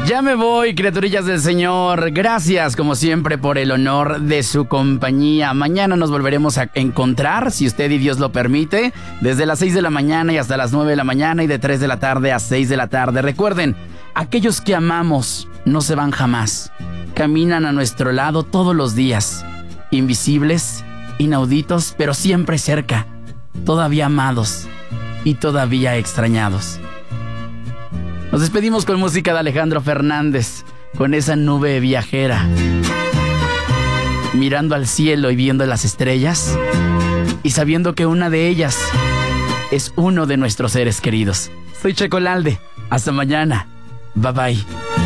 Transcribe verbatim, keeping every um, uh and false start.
Ya me voy, criaturillas del Señor. Gracias, como siempre, por el honor de su compañía. Mañana nos volveremos a encontrar, si usted y Dios lo permite, desde las seis de la mañana y hasta las nueve de la mañana y de tres de la tarde a seis de la tarde. Recuerden, aquellos que amamos no se van jamás. Caminan a nuestro lado todos los días. Invisibles, inauditos, pero siempre cerca. Todavía amados y todavía extrañados. Nos despedimos con música de Alejandro Fernández, con esa nube viajera, mirando al cielo y viendo las estrellas, y sabiendo que una de ellas es uno de nuestros seres queridos. Soy Checo Lalde. Hasta mañana. Bye bye.